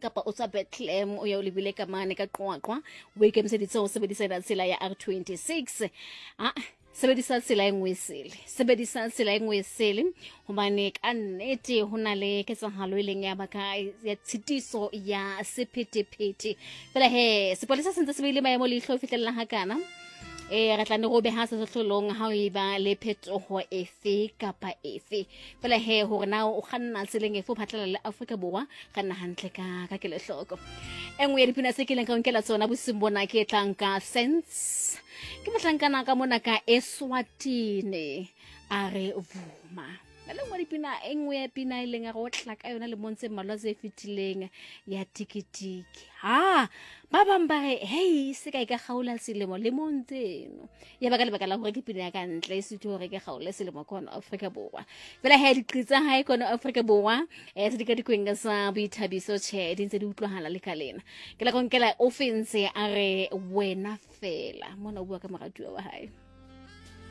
kapa o tsa Bethlehem o ya o lebile ka mane ka Qwaqwa o ikemiseditse ho sebedisa tsela ya R26 sebedisa tsela engwe sele hobane ka nnete ho na le ketsahalo e leng ya baka ya tshitiso ya sephethephethe fela sepolesa se ntse se beile maemo le ihlo fihlella hakana re tla ne go beha se sehlolong ha o iba le phetoho efe kapa efe fela hore na o kganna tseleng efe o phatlala le Afrika Borwa ka nna hantle ka kelehloko engwe ya dipina se ke leng ka nkela tsona bosimbona ke tlang ka sense ke motlankana ka mona ka Eswatini a re vuma le ngwa dipina engwe ya pina ile nga go tla ka yona le montse malwa tse fitileng ya tikitiki ba bamba hey se ka gaula selemo le montseno ya baka lebaka la hore ke pina ya ka ntle se tlo hore ke gaula selemo kona Afrika Borwa fela diqitsa hae kona Afrika Borwa se di ka dikwenga sa boithabiso che di ntse di utlwahala le kalena ke la konkela offense a re wena fela mona o bua ka moratuwa wa hae